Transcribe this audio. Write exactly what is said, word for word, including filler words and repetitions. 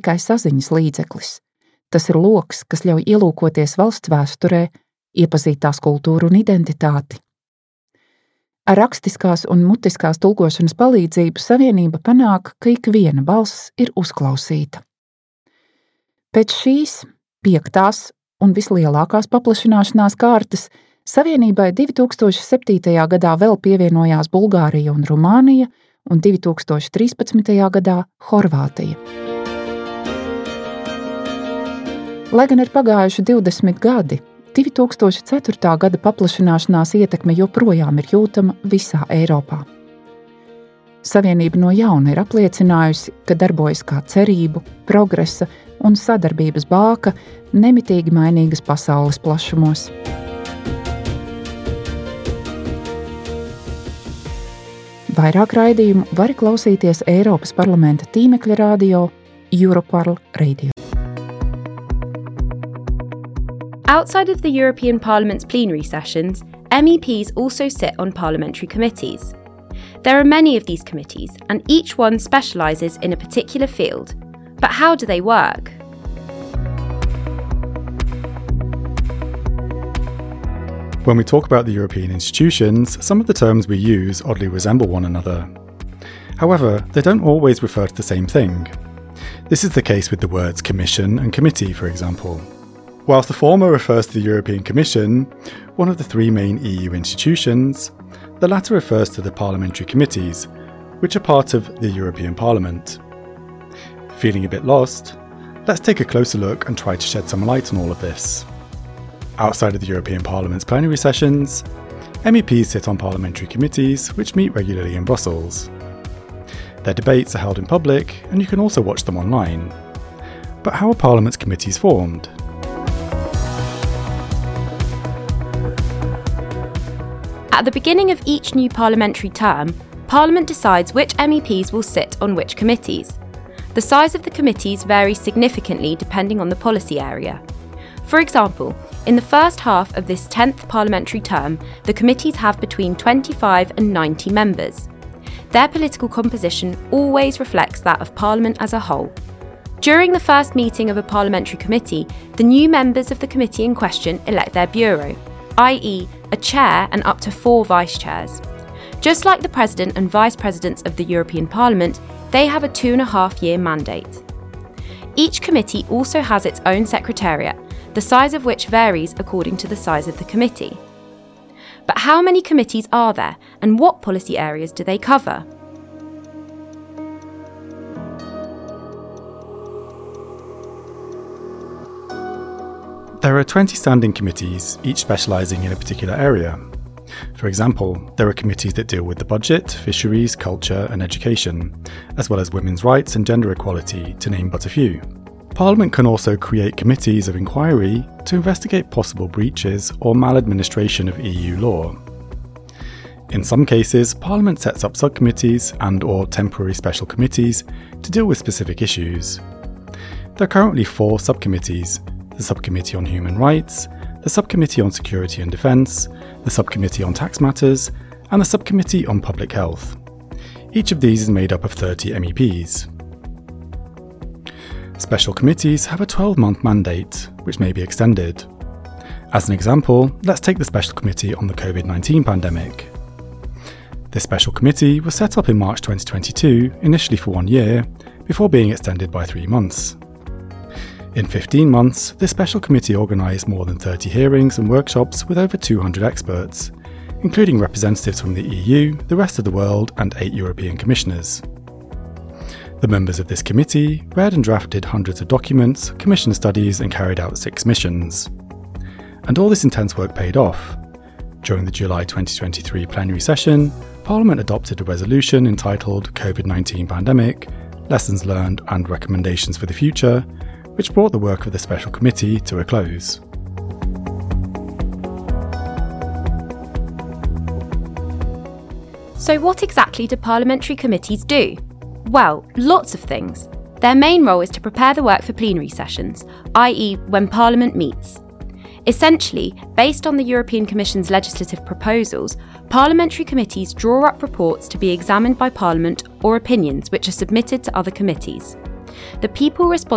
tikai saziņas līdzeklis. Tas ir loks, kas ļauj ielūkoties valsts vēsturē, iepazīt tās kultūru un identitāti. Ar rakstiskās un mutiskās tulkošanas palīdzību Savienība panāk, ka ikviena balss ir uzklausīta. Pēc šīs piektās un vislielākās paplašināšanās kārtas Savienībai divi tūkstoši septītajā gadā vēl pievienojās Bulgārija un Rumānija un divi tūkstoši trīspadsmitajā gadā Horvātija. Lai gan ir pagājuši divdesmit gadi, divi tūkstoši ceturtā gada paplašināšanās ietekme joprojām ir jūtama visā Eiropā. Savienība no jauna ir apliecinājusi, ka darbojas kā cerību, progresa un sadarbības bāka nemitīgi mainīgas pasaules plašumos. Vairāk raidījumu var klausīties Eiropas parlamenta tīmekļa radio Europarl Radio. Outside of the European Parliament's plenary sessions, M E Ps also sit on parliamentary committees. There are many of these committees, and each one specialises in a particular field. But how do they work? When we talk about the European institutions, some of the terms we use oddly resemble one another. However, they don't always refer to the same thing. This is the case with the words Commission and Committee, for example. Whilst the former refers to the European Commission, one of the three main E U institutions, the latter refers to the parliamentary committees, which are part of the European Parliament. Feeling a bit lost? Let's take a closer look and try to shed some light on all of this. Outside of the European Parliament's plenary sessions, M E Ps sit on parliamentary committees which meet regularly in Brussels. Their debates are held in public, and you can also watch them online. But how are Parliament's committees formed? At the beginning of each new parliamentary term, Parliament decides which M E Ps will sit on which committees. The size of the committees varies significantly depending on the policy area. For example, in the first half of this tenth parliamentary term, the committees have between twenty-five and ninety members. Their political composition always reflects that of Parliament as a whole. During the first meeting of a parliamentary committee, the new members of the committee in question elect their bureau, that is, a chair and up to four vice-chairs. Just like the President and Vice-Presidents of the European Parliament, they have a two and a half year mandate. Each committee also has its own secretariat, the size of which varies according to the size of the committee. But how many committees are there, and what policy areas do they cover? There are twenty standing committees, each specialising in a particular area. For example, there are committees that deal with the budget, fisheries, culture and education, as well as women's rights and gender equality, to name but a few. Parliament can also create committees of inquiry to investigate possible breaches or maladministration of E U law. In some cases, Parliament sets up subcommittees and or temporary special committees to deal with specific issues. There are currently four subcommittees: the Subcommittee on Human Rights, the Subcommittee on Security and Defence, the Subcommittee on Tax Matters, and the Subcommittee on Public Health. Each of these is made up of thirty M E Ps. Special committees have a twelve-month mandate, which may be extended. As an example, let's take the Special Committee on the covid nineteen pandemic. This special committee was set up in March twenty twenty-two, initially for one year, before being extended by three months. In fifteen months, this special committee organised more than thirty hearings and workshops with over two hundred experts, including representatives from the E U, the rest of the world, and eight European commissioners. The members of this committee read and drafted hundreds of documents, commissioned studies, and carried out six missions. And all this intense work paid off. During the July twenty twenty-three plenary session, Parliament adopted a resolution entitled covid nineteen Pandemic, Lessons Learned and Recommendations for the Future, which brought the work of the Special Committee to a close. So what exactly do parliamentary committees do? Well, lots of things. Their main role is to prepare the work for plenary sessions, that is when Parliament meets. Essentially, based on the European Commission's legislative proposals, parliamentary committees draw up reports to be examined by Parliament or opinions which are submitted to other committees. The people responsible